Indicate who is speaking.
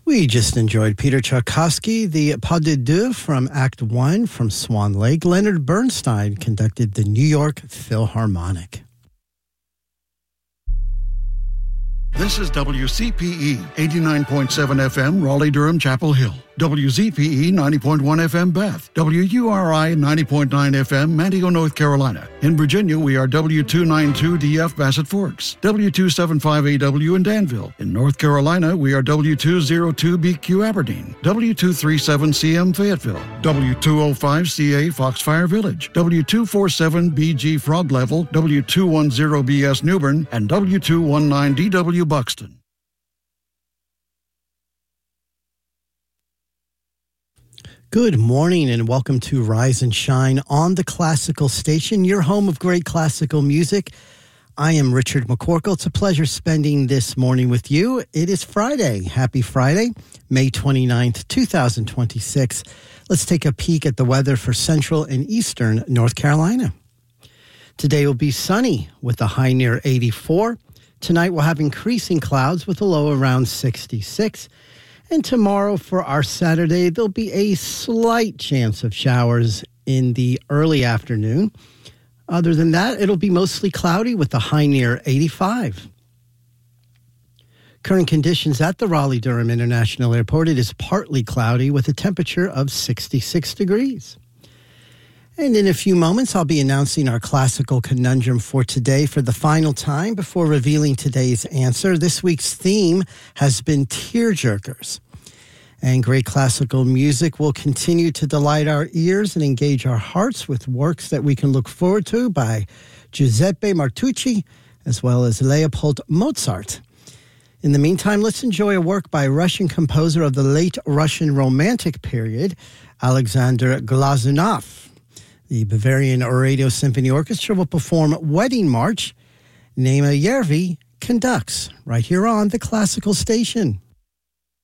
Speaker 1: We just enjoyed Peter Tchaikovsky, the Pas de Deux from Act 1 from Swan Lake. Leonard Bernstein conducted the New York Philharmonic.
Speaker 2: This is WCPE 89.7 FM, Raleigh-Durham, Chapel Hill. WZPE 90.1 FM, Beth. WURI 90.9 FM, Manteo, North Carolina. In Virginia, we are W292DF, Bassett Forks. W275AW in Danville. In North Carolina, we are W202BQ, Aberdeen. W237CM, Fayetteville. W205CA, Foxfire Village. W247BG, Frog Level. W210BS, Newbern. And W219DW, Buxton.
Speaker 1: Good morning and welcome to Rise and Shine on the Classical Station, your home of great classical music. I am Richard McCorkle. It's a pleasure spending this morning with you. It is Friday. Happy Friday, May 29th, 2026. Let's take a peek at the weather for central and eastern North Carolina. Today will be sunny with a high near 84. Tonight we'll have increasing clouds with a low around 66. And tomorrow for our Saturday, there'll be a slight chance of showers in the early afternoon. Other than that, it'll be mostly cloudy with a high near 85. Current conditions at the Raleigh-Durham International Airport, it is partly cloudy with a temperature of 66 degrees. And in a few moments, I'll be announcing our classical conundrum for today for the final time before revealing today's answer. This week's theme has been tearjerkers. And great classical music will continue to delight our ears and engage our hearts with works that we can look forward to by Giuseppe Martucci as well as Leopold Mozart. In the meantime, let's enjoy a work by Russian composer of the late Russian Romantic period, Alexander Glazunov. The Bavarian Radio Symphony Orchestra will perform Wedding March. Nema Yervi conducts right here on the Classical Station.